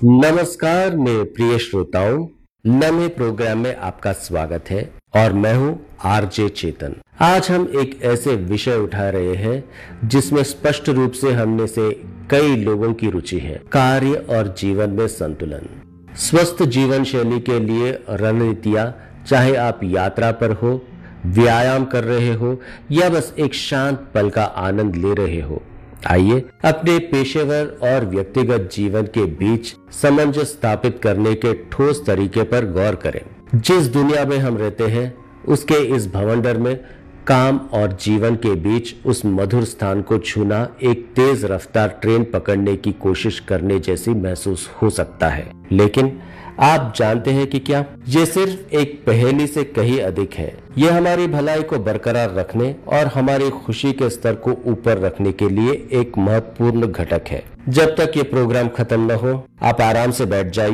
नमस्कार मेरे प्रिय श्रोताओं, नए प्रोग्राम में आपका स्वागत है और मैं हूं आरजे चेतन। आज हम एक ऐसे विषय उठा रहे हैं जिसमें स्पष्ट रूप से हमने से कई लोगों की रुचि है, कार्य और जीवन में संतुलन। स्वस्थ जीवन शैली के लिए रणनीतियां, चाहे आप यात्रा पर हो, व्यायाम कर रहे हो या बस एक शांत पल का आनंद ले रहे हो, आइए अपने पेशेवर और व्यक्तिगत जीवन के बीच सामंजस्य स्थापित करने के ठोस तरीके पर गौर करें। जिस दुनिया में हम रहते हैं उसके इस भवंडर में काम और जीवन के बीच उस मधुर स्थान को छूना एक तेज रफ्तार ट्रेन पकड़ने की कोशिश करने जैसी महसूस हो सकता है। लेकिन आप जानते हैं कि क्या ये सिर्फ एक पहेली से कहीं अधिक है। ये हमारी भलाई को बरकरार रखने और हमारी खुशी के स्तर को ऊपर रखने के लिए एक महत्वपूर्ण घटक है। जब तक ये प्रोग्राम खत्म न हो, आप आराम से बैठ जाइए